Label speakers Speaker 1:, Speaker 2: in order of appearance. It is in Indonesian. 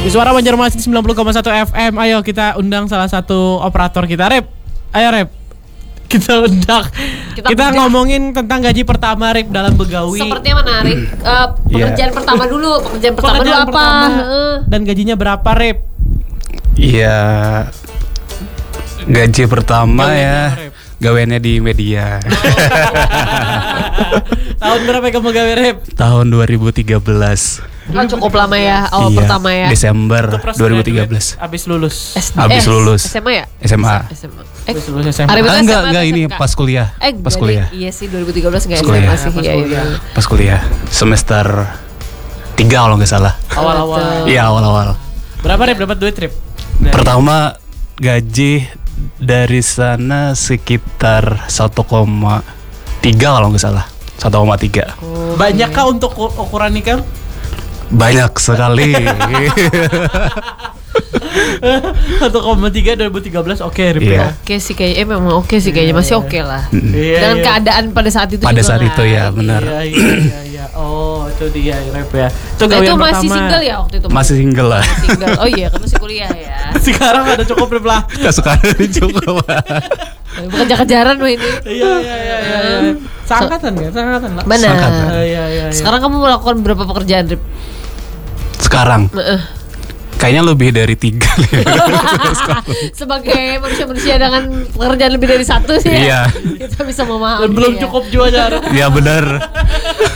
Speaker 1: Di Suara Banjarmasin 90,1 FM. Ayo kita undang salah satu operator kita, Rep. Ayo Rep, kita undang. Kita ngomongin tentang gaji pertama Rep dalam begawi.
Speaker 2: Sepertinya menarik. Pekerjaan pertama dulu. Pekerjaan pertama dulu apa?
Speaker 1: Dan gajinya berapa Rep?
Speaker 3: Iya, gaji pertama gaweannya di media.
Speaker 1: Tahun berapa kamu gawe Rep?
Speaker 3: Tahun 2013.
Speaker 2: Cukup lama ya, awal pertama ya.
Speaker 3: Desember 2013.
Speaker 1: Abis lulus.
Speaker 3: Habis lulus.
Speaker 2: SMA ya?
Speaker 3: SMA.
Speaker 1: Abis lulus SMA.
Speaker 3: Enggak ini pas kuliah.
Speaker 2: Pas kuliah. Iya sih 2013 enggak SMA sih. Iya.
Speaker 3: Pas kuliah. Semester 3 kalau nggak salah.
Speaker 1: Awal-awal.
Speaker 3: Iya, awal-awal.
Speaker 1: Berapa Rep dapat duit Rep?
Speaker 3: Pertama gaji dari sana sekitar 1,3 kalau nggak salah. 1,3.
Speaker 1: Banyak kah untuk ukuran nikah?
Speaker 3: Banyak sekali.
Speaker 1: 1,3 2013 oke Rep.
Speaker 3: Iya.
Speaker 2: Oke sih kayaknya memang oke sih kayaknya masih oke lah.
Speaker 1: Iya,
Speaker 2: Dengan keadaan pada saat itu
Speaker 3: pada
Speaker 2: juga
Speaker 3: saat itu ya benar.
Speaker 1: Iya. Oh, itu dia Rep ya.
Speaker 2: Itu masih single ya waktu itu?
Speaker 3: Masih single lah.
Speaker 2: Single. Oh iya, kan masih kuliah ya.
Speaker 1: Sekarang ada cukup Rep lah.
Speaker 3: Sekarang cukup.
Speaker 2: Bukan kejar-kejaran loh ini.
Speaker 1: Iya. Sangkatan ya, sangkatan lah.
Speaker 2: Benar.
Speaker 1: Iya.
Speaker 2: Sekarang kamu melakukan berapa pekerjaan, Rip?
Speaker 3: Sekarang kayaknya lebih dari 3.
Speaker 2: Sebagai manusia dengan pekerjaan lebih dari 1 sih
Speaker 3: Iya.
Speaker 2: ya. Kita bisa memahami.
Speaker 1: Dan belum cukup juga Jar.
Speaker 3: Iya benar.